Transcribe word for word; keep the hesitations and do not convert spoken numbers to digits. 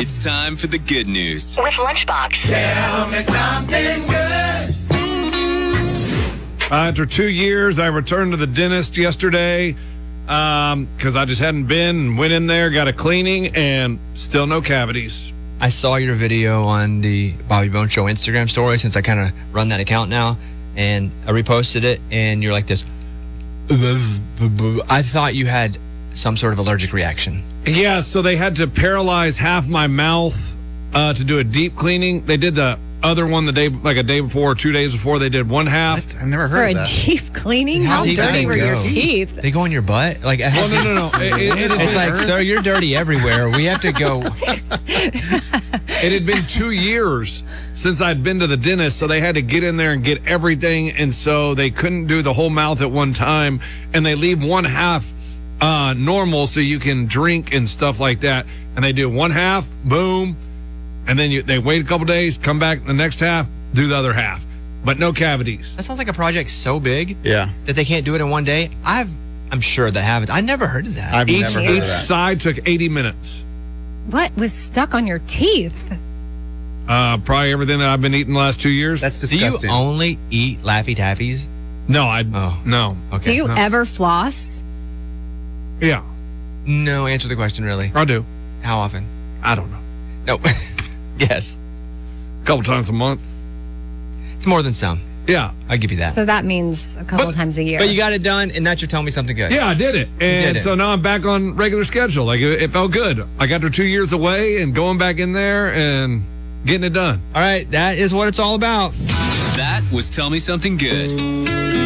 It's time for the good news with Lunchbox. Tell me something good. Uh, after two years, I returned to the dentist yesterday because um, I just hadn't been and went in there, got a cleaning, and still no cavities. I saw your video on the Bobby Bone Show Instagram story since I kind of run that account now, and I reposted it, and you're like this. I thought you had some sort of allergic reaction. Yeah, so they had to paralyze half my mouth uh, to do a deep cleaning. They did the other one the day, like a day before or two days before. They did one half. What? I've never For heard a of that. deep cleaning? How How deep do dirty they were your go? teeth? They go in your butt? Like, Well, no, no, no. It, it, it, it's had like, been, sir, you're dirty everywhere. We have to go. it had been two years since I'd been to the dentist, so they had to get in there and get everything, and so they couldn't do the whole mouth at one time, and they leave one half uh, normal so you can drink and stuff like that, and they do one half, boom, and then you, they wait a couple days, come back the next half, do the other half, but no cavities. That sounds like a project so big Yeah. that they can't do it in one day. I've, I'm sure that happens. I never heard of that. I've Each, never heard each of that. side took eighty minutes. What was stuck on your teeth? Uh, probably everything that I've been eating the last two years. That's Do you disgusting. only eat Laffy Taffies? no, I Oh. no. Okay. Do you no. ever floss? Yeah, No, answer the question, really. I do. How often? I don't know. No. Yes. A couple times a month. It's more than some. Yeah, I'll give you that. So that means a couple But- times a year. But you got it done, and that's your tell me something good. yeah, I did it, and did it. so now I'm back on regular schedule. Like it, it felt good. Like after two years away and going back in there and getting it done. All right, that is what it's all about. That was Tell Me Something Good.